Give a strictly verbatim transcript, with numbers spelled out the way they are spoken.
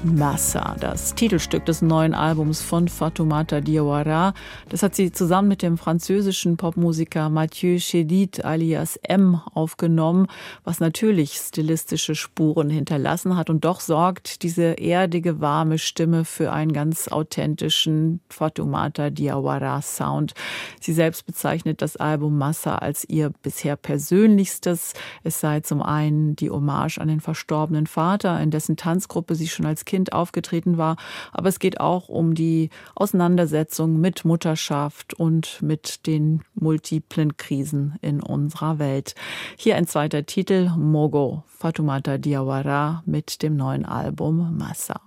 Massa, das Titelstück des neuen Albums von Fatoumata Diawara. Das hat sie zusammen mit dem französischen Popmusiker Mathieu Chédid alias M aufgenommen, was natürlich stilistische Spuren hinterlassen hat. Und doch sorgt diese erdige, warme Stimme für einen ganz authentischen Fatoumata Diawara-Sound. Sie selbst bezeichnet das Album Massa als ihr bisher persönlichstes. Es sei zum einen die Hommage an den verstorbenen Vater, in dessen Tanzgruppe sie schon als Kind aufgetreten war, aber es geht auch um die Auseinandersetzung mit Mutterschaft und mit den multiplen Krisen in unserer Welt. Hier ein zweiter Titel, Mogo, Fatoumata Diawara mit dem neuen Album Massa.